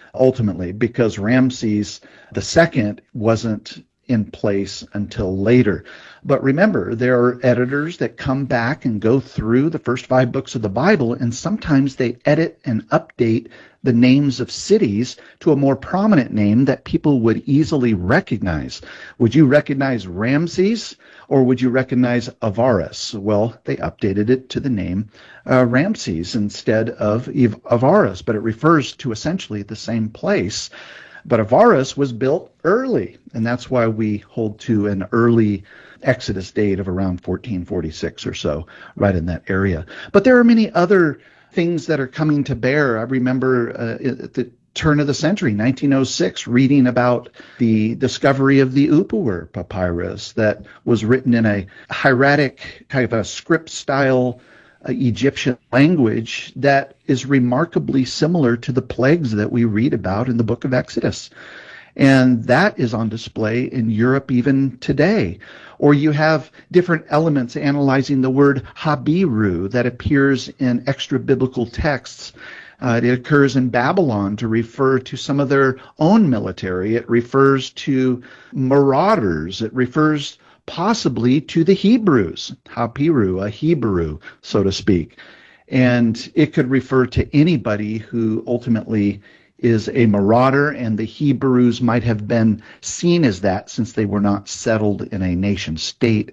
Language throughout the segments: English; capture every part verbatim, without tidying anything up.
ultimately, because Ramses the second wasn't in place until later. But remember, there are editors that come back and go through the first five books of the Bible, and sometimes they edit and update the names of cities to a more prominent name that people would easily recognize. Would you recognize Ramses, or would you recognize Avaris? Well, they updated it to the name uh, Ramses instead of Avaris, but it refers to essentially the same place. But Avaris was built early, and that's why we hold to an early Exodus date of around fourteen forty-six or so, right in that area. But there are many other things that are coming to bear. I remember uh, at the turn of the century, nineteen oh six, reading about the discovery of the Upper papyrus that was written in a hieratic kind of a script-style uh, Egyptian language that is remarkably similar to the plagues that we read about in the book of Exodus. And that is on display in Europe even today. Or you have different elements analyzing the word Habiru that appears in extra-biblical texts. Uh, it occurs in Babylon to refer to some of their own military. It refers to marauders. It refers possibly to the Hebrews, Habiru, a Hebrew, so to speak. And it could refer to anybody who ultimately is a marauder, and the Hebrews might have been seen as that since they were not settled in a nation state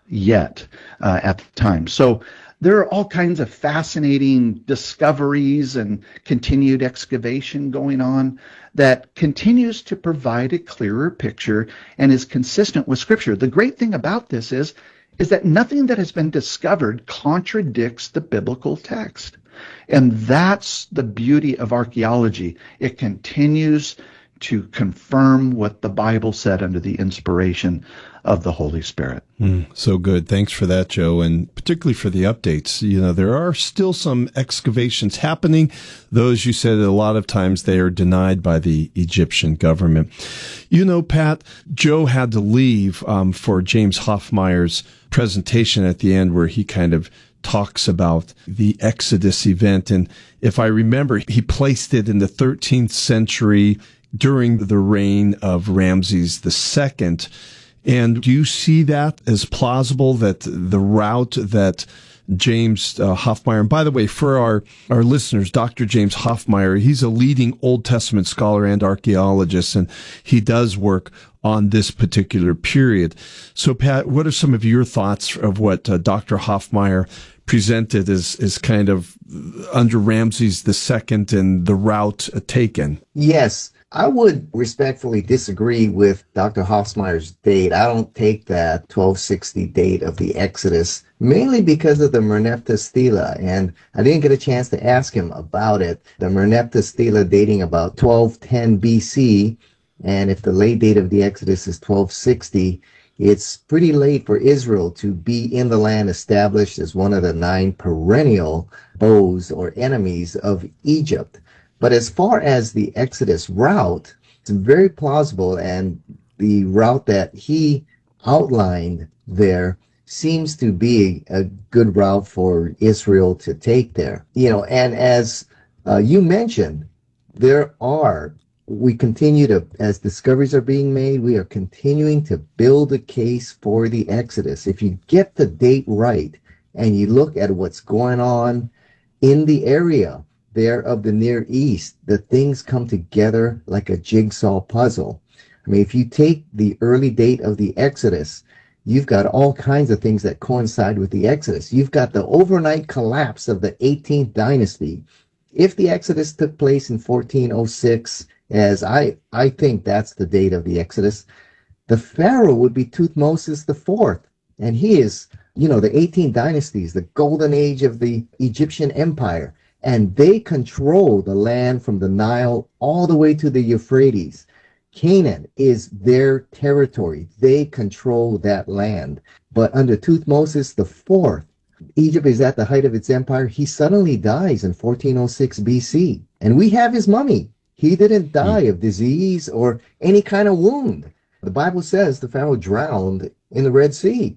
yet uh, at the time. So there are all kinds of fascinating discoveries and continued excavation going on that continues to provide a clearer picture and is consistent with Scripture. The great thing about this is, is that nothing that has been discovered contradicts the biblical text. And that's the beauty of archaeology. It continues to confirm what the Bible said under the inspiration of the Holy Spirit. Mm, so good. Thanks for that, Joe, and particularly for the updates. You know, there are still some excavations happening. Those, you said, a lot of times they are denied by the Egyptian government. You know, Pat, Joe had to leave um, for James Hoffmeier's presentation at the end where he kind of talks about the Exodus event. And if I remember, he placed it in the thirteenth century during the reign of Ramses the Second. And do you see that as plausible, that the route that James uh, Hoffmeier, and by the way, for our, our listeners, Doctor James Hoffmeier, he's a leading Old Testament scholar and archaeologist, and he does work on this particular period. So, Pat, what are some of your thoughts of what uh, Doctor Hoffmeier presented as, as kind of under Ramses the Second and the route uh, taken? Yes. I would respectfully disagree with Doctor Hoffmeier's date. I don't take that twelve sixty date of the Exodus, mainly because of the Merneptah Stela, and I didn't get a chance to ask him about it. The Merneptah Stela dating about twelve ten B C, and if the late date of the Exodus is twelve sixty, it's pretty late for Israel to be in the land established as one of the nine perennial foes or enemies of Egypt. But as far as the Exodus route, it's very plausible, and the route that he outlined there seems to be a good route for Israel to take there. You know, and as uh, you mentioned, there are, we continue to, as discoveries are being made, we are continuing to build a case for the Exodus. If you get the date right and you look at what's going on in the area there of the Near East, the things come together like a jigsaw puzzle. I mean, if you take the early date of the Exodus, you've got all kinds of things that coincide with the Exodus. You've got the overnight collapse of the eighteenth dynasty. If the Exodus took place in fourteen oh six, as I, I think that's the date of the Exodus, the Pharaoh would be Thutmose the fourth. And he is, you know, the eighteen dynasties, the golden age of the Egyptian empire. And they control the land from the Nile all the way to the Euphrates. Canaan is their territory. They control that land. But under Thutmose the fourth, Egypt is at the height of its empire. He suddenly dies in fourteen oh six B C. And we have his mummy. He didn't die of disease or any kind of wound. The Bible says the Pharaoh drowned in the Red Sea.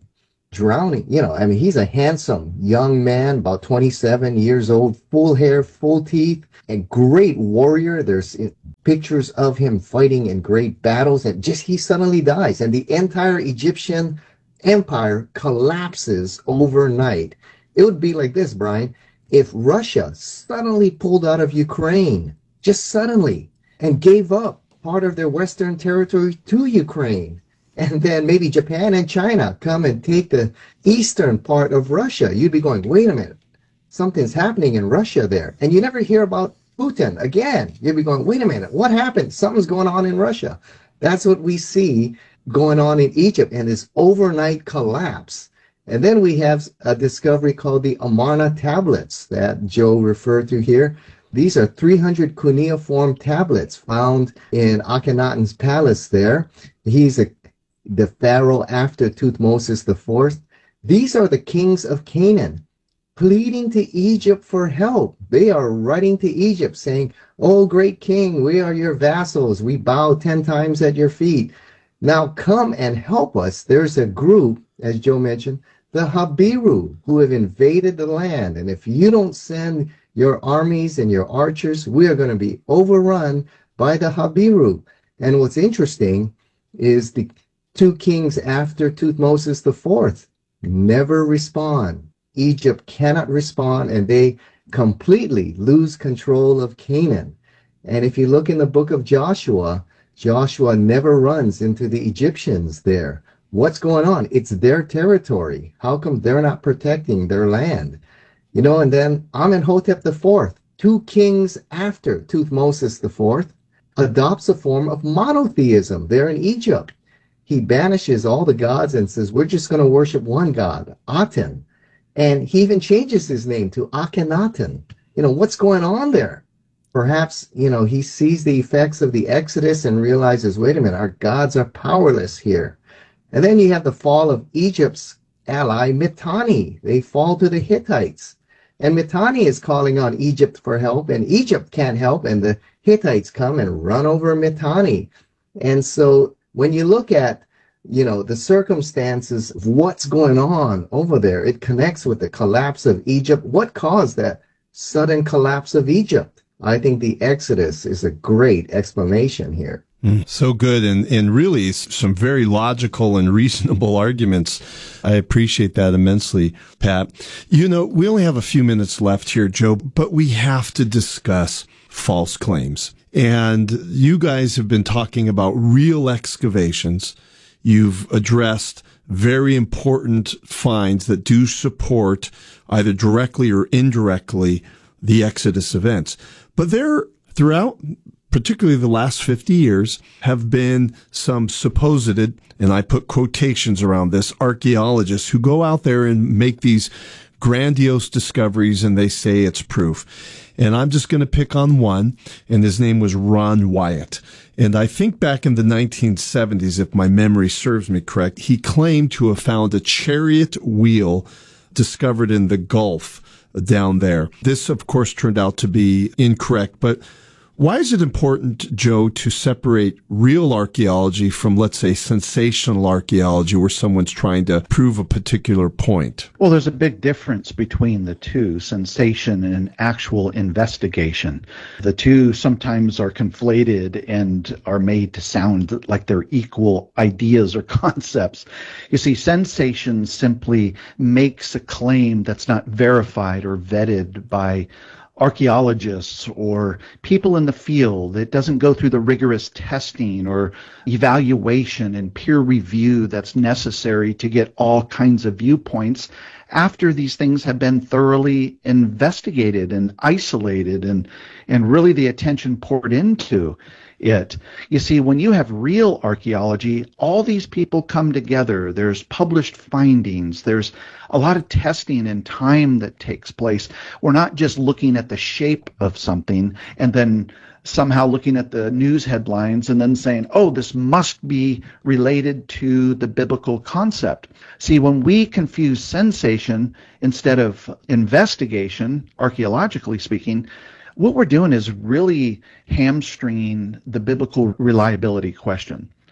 drowning. You know, I mean, he's a handsome young man, about twenty-seven years old, full hair, full teeth, and great warrior. There's pictures of him fighting in great battles, and just he suddenly dies, and the entire Egyptian empire collapses overnight. It would be like this, Brian, if Russia suddenly pulled out of Ukraine, just suddenly, and gave up part of their western territory to Ukraine. And then maybe Japan and China come and take the eastern part of Russia. You'd be going, wait a minute, something's happening in Russia there. And you never hear about Putin again. You'd be going, wait a minute, what happened? Something's going on in Russia. That's what we see going on in Egypt, and this overnight collapse. And then we have a discovery called the Amarna tablets that Joe referred to here. These are three hundred cuneiform tablets found in Akhenaten's palace there. He's a the pharaoh after Thutmose the fourth. These are the kings of Canaan pleading to Egypt for help. They are writing to Egypt saying, "Oh, great king, we are your vassals. We bow ten times at your feet. Now come and help us." There's a group, as Joe mentioned, the Habiru, who have invaded the land. And if you don't send your armies and your archers, we are going to be overrun by the Habiru. And what's interesting is the two kings after Thutmose the fourth never respond. Egypt cannot respond, and they completely lose control of Canaan. And if you look in the book of Joshua, Joshua never runs into the Egyptians there. What's going on? It's their territory. How come they're not protecting their land? You know, and then Amenhotep the fourth, two kings after Thutmose the fourth, adopts a form of monotheism there in Egypt. He banishes all the gods and says, we're just going to worship one God, Aten. And he even changes his name to Akhenaten. You know, what's going on there? Perhaps, you know, he sees the effects of the Exodus and realizes, wait a minute, our gods are powerless here. And then you have the fall of Egypt's ally, Mitanni. They fall to the Hittites. And Mitanni is calling on Egypt for help, and Egypt can't help, and the Hittites come and run over Mitanni. And so when you look at, you know, the circumstances of what's going on over there, it connects with the collapse of Egypt. What caused that sudden collapse of Egypt? I think the Exodus is a great explanation here. Mm, so good, and, and really some very logical and reasonable arguments. I appreciate that immensely, Pat. You know, we only have a few minutes left here, Joe, but we have to discuss false claims. And you guys have been talking about real excavations. You've addressed very important finds that do support, either directly or indirectly, the Exodus events. But there, throughout particularly the last fifty years, have been some supposed, and I put quotations around this, archaeologists who go out there and make these grandiose discoveries, and they say it's proof. And I'm just going to pick on one, and his name was Ron Wyatt. And I think back in the nineteen seventies, if my memory serves me correct, he claimed to have found a chariot wheel discovered in the Gulf down there. This, of course, turned out to be incorrect, but why is it important, Joe, to separate real archaeology from, let's say, sensational archaeology where someone's trying to prove a particular point? Well, there's a big difference between the two, sensation and actual investigation. The two sometimes are conflated and are made to sound like they're equal ideas or concepts. You see, sensation simply makes a claim that's not verified or vetted by archaeologists or people in the field. It doesn't go through the rigorous testing or evaluation and peer review that's necessary to get all kinds of viewpoints after these things have been thoroughly investigated and isolated and, and really the attention poured into it. You see, when you have real archaeology, all these people come together. There's published findings. There's a lot of testing and time that takes place. We're not just looking at the shape of something and then somehow looking at the news headlines and then saying, oh, this must be related to the biblical concept. See, when we confuse sensation instead of investigation, archaeologically speaking, what we're doing is really hamstringing the biblical reliability question.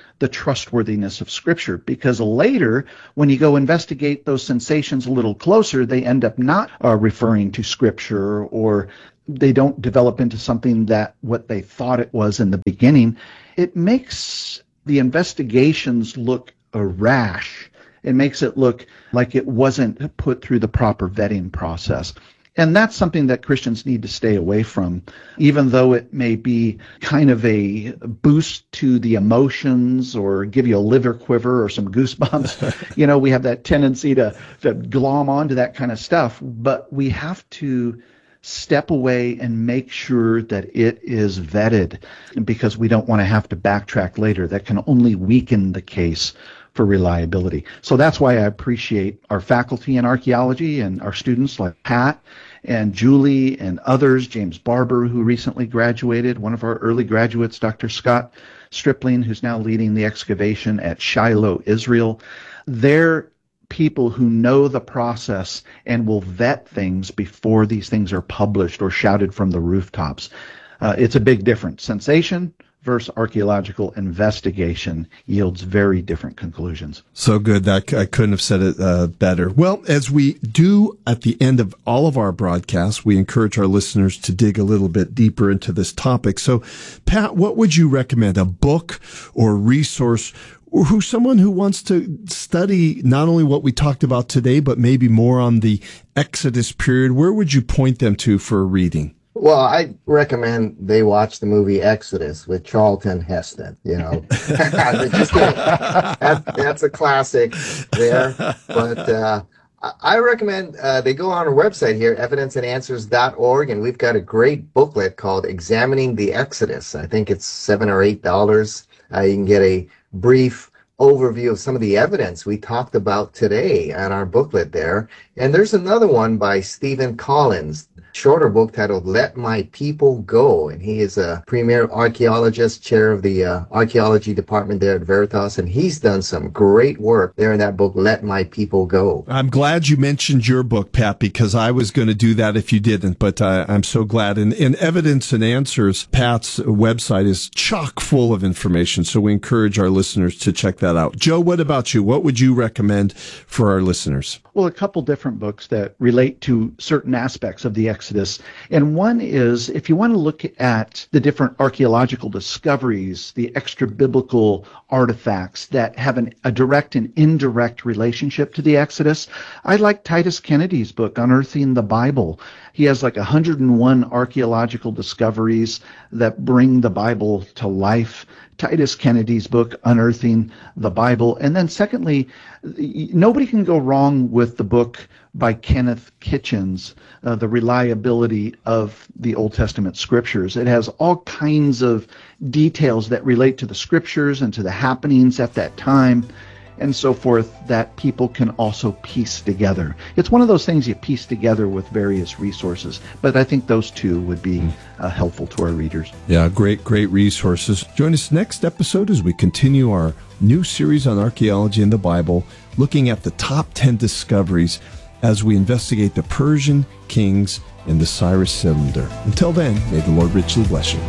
the trustworthiness of Scripture, because later, when you go investigate those sensations a little closer, they end up not uh, referring to Scripture, or they don't develop into something that what they thought it was in the beginning. It makes the investigations look uh, rash. It makes it look like it wasn't put through the proper vetting process. And that's something that Christians need to stay away from, even though it may be kind of a boost to the emotions or give you a liver quiver or some goosebumps. You know, we have that tendency to, to glom onto that kind of stuff, but we have to step away and make sure that it is vetted, because we don't want to have to backtrack later. That can only weaken the case for reliability. So that's why I appreciate our faculty in archaeology and our students like Pat and Julie and others, James Barber, who recently graduated, one of our early graduates, Doctor Scott Stripling, who's now leading the excavation at Shiloh, Israel. They're people who know the process and will vet things before these things are published or shouted from the rooftops. Uh, it's a big difference. Sensation versus archaeological investigation yields very different conclusions. So good. That I couldn't have said it uh, better. Well, as we do at the end of all of our broadcasts, we encourage our listeners to dig a little bit deeper into this topic. So, Pat, what would you recommend? A book or resource, or who someone who wants to study not only what we talked about today, but maybe more on the Exodus period? Where would you point them to for a reading? Well, I recommend they watch the movie Exodus with Charlton Heston. You know, Just that, that's a classic there. But uh, I recommend uh, they go on our website here, evidence and answers dot org, and we've got a great booklet called Examining the Exodus. I think it's seven or eight dollars. Uh, you can get a brief overview of some of the evidence we talked about today on our booklet there. And there's another one by Stephen Collins, shorter book titled Let My People Go. And he is a premier archaeologist, chair of the uh, archaeology department there at Veritas. And he's done some great work there in that book, Let My People Go. I'm glad you mentioned your book, Pat, because I was going to do that if you didn't. But uh, I'm so glad. And in Evidence and Answers, Pat's website is chock full of information. So we encourage our listeners to check that out. Joe, what about you? What would you recommend for our listeners? Well, a couple different books that relate to certain aspects of the Exodus. And one is, if you want to look at the different archaeological discoveries, the extra-biblical artifacts that have an, a direct and indirect relationship to the Exodus, I like Titus Kennedy's book, Unearthing the Bible. He has like one hundred one archaeological discoveries that bring the Bible to life. Titus Kennedy's book, Unearthing the Bible. And then secondly, nobody can go wrong with the book by Kenneth Kitchens, uh, The Reliability of the Old Testament Scriptures. It has all kinds of details that relate to the Scriptures and to the happenings at that time and so forth that people can also piece together. It's one of those things you piece together with various resources, but I think those two would be uh, helpful to our readers. Yeah, great, great resources. Join us next episode as we continue our new series on archaeology and the Bible, looking at the top ten discoveries as we investigate the Persian kings and the Cyrus cylinder. Until then, may the Lord richly bless you.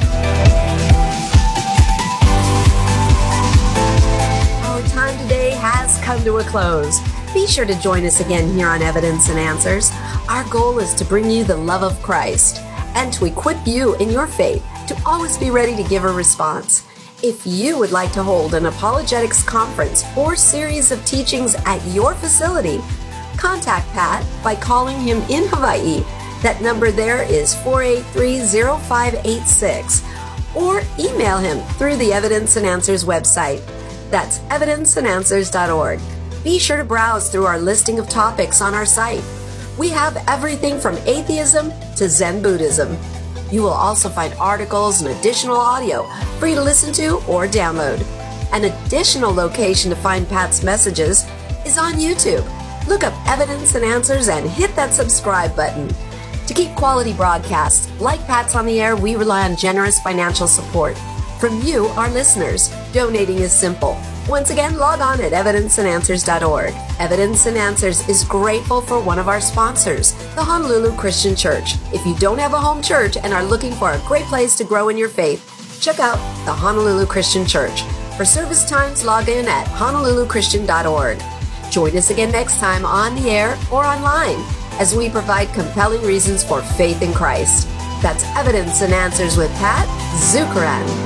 Come to a close. Be sure to join us again here on Evidence and Answers. Our goal is to bring you the love of Christ and to equip you in your faith to always be ready to give a response. If you would like to hold an apologetics conference or series of teachings at your facility, contact Pat by calling him in Hawaii. That number there is four eight three, zero five eight six, or email him through the Evidence and Answers website. That's evidence and answers dot org. Be sure to browse through our listing of topics on our site. We have everything from atheism to Zen Buddhism. You will also find articles and additional audio for you to listen to or download. An additional location to find Pat's messages is on YouTube. Look up Evidence and Answers and hit that subscribe button. To keep quality broadcasts like Pat's on the air, we rely on generous financial support from you, our listeners. Donating is simple. Once again, log on at evidence and answers dot org. Evidence and Answers is grateful for one of our sponsors, the Honolulu Christian Church. If you don't have a home church and are looking for a great place to grow in your faith, check out the Honolulu Christian Church. For service times, log in at honolulu christian dot org. Join us again next time on the air or online as we provide compelling reasons for faith in Christ. That's Evidence and Answers with Pat Zukeran.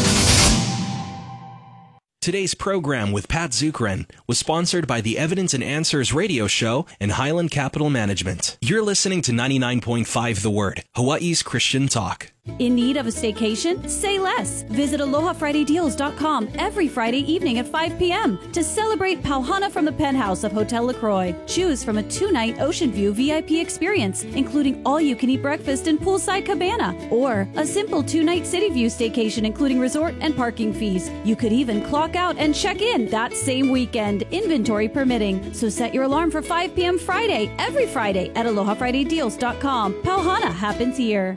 Today's program with Pat Zukeran was sponsored by the Evidence and Answers radio show and Highland Capital Management. You're listening to ninety-nine point five The Word, Hawaii's Christian talk. In need of a staycation? Say less. Visit aloha friday deals dot com every Friday evening at five p.m. to celebrate Pauhana from the penthouse of Hotel LaCroix. Choose from a two-night Ocean View V I P experience, including all-you-can-eat breakfast and poolside cabana, or a simple two-night City View staycation, including resort and parking fees. You could even clock out and check in that same weekend, inventory permitting. So set your alarm for five p.m. Friday, every Friday at aloha friday deals dot com. Pauhana happens here.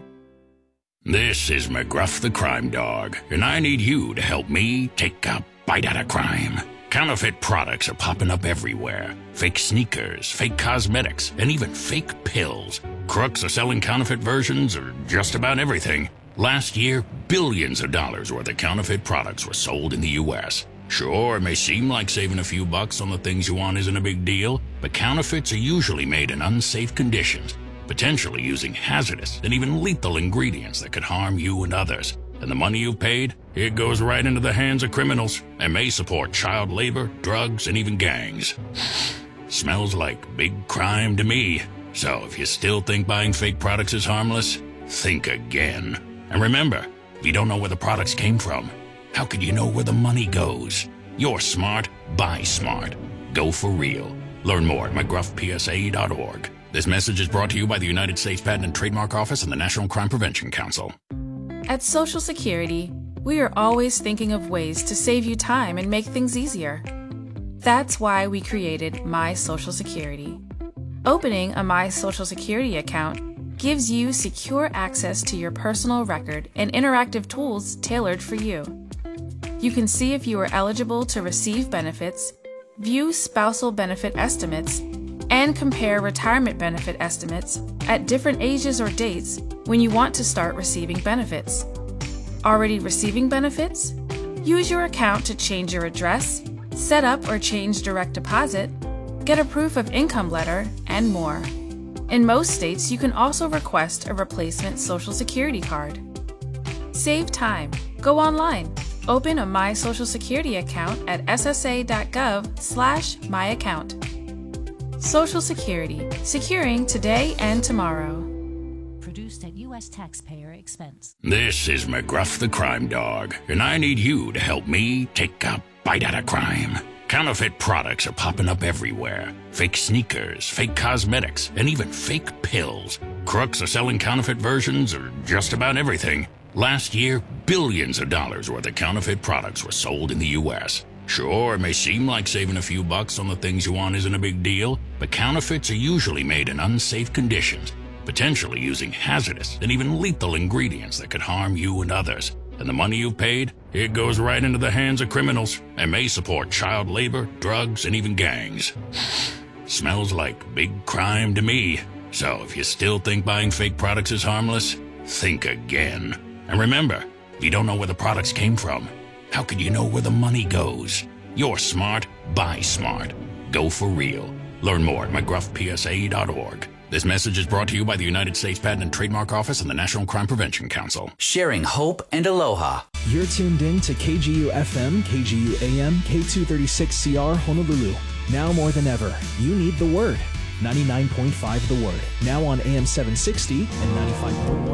This is McGruff the Crime Dog, and I need you to help me take a bite out of crime. Counterfeit products are popping up everywhere. Fake sneakers, fake cosmetics, and even fake pills. Crooks are selling counterfeit versions of just about everything. Last year, billions of dollars worth of counterfeit products were sold in the U S Sure, it may seem like saving a few bucks on the things you want isn't a big deal, but counterfeits are usually made in unsafe conditions, potentially using hazardous and even lethal ingredients that could harm you and others. And the money you've paid, it goes right into the hands of criminals and may support child labor, drugs, and even gangs. Smells like big crime to me. So if you still think buying fake products is harmless, think again. And remember, if you don't know where the products came from, how could you know where the money goes? You're smart, buy smart. Go for real. Learn more at mcgruff p s a dot org. This message is brought to you by the United States Patent and Trademark Office and the National Crime Prevention Council. At Social Security, we are always thinking of ways to save you time and make things easier. That's why we created My Social Security. Opening a My Social Security account gives you secure access to your personal record and interactive tools tailored for you. You can see if you are eligible to receive benefits, view spousal benefit estimates, and compare retirement benefit estimates at different ages or dates when you want to start receiving benefits. Already receiving benefits? Use your account to change your address, set up or change direct deposit, get a proof of income letter, and more. In most states, you can also request a replacement Social Security card. Save time. Go online. Open a My Social Security account at s s a dot gov slash my account. Social Security, securing today and tomorrow. Produced at U S taxpayer expense. This is McGruff the Crime Dog, and I need you to help me take a bite out of crime. Counterfeit products are popping up everywhere. Fake sneakers, fake cosmetics, and even fake pills. Crooks are selling counterfeit versions of just about everything. Last year, billions of dollars worth of counterfeit products were sold in the U S Sure, it may seem like saving a few bucks on the things you want isn't a big deal, but counterfeits are usually made in unsafe conditions, potentially using hazardous and even lethal ingredients that could harm you and others. And the money you've paid, it goes right into the hands of criminals and may support child labor, drugs, and even gangs. Smells like big crime to me. So if you still think buying fake products is harmless, think again. And remember, if you don't know where the products came from, how could you know where the money goes? You're smart, buy smart. Go for real. Learn more at mcgruff p s a dot org. This message is brought to you by the United States Patent and Trademark Office and the National Crime Prevention Council. Sharing hope and aloha. You're tuned in to K G U F M, K G U A M, K two thirty-six C R Honolulu. Now more than ever, you need the Word. ninety-nine point five The Word. Now on A M seven sixty and ninety-five point one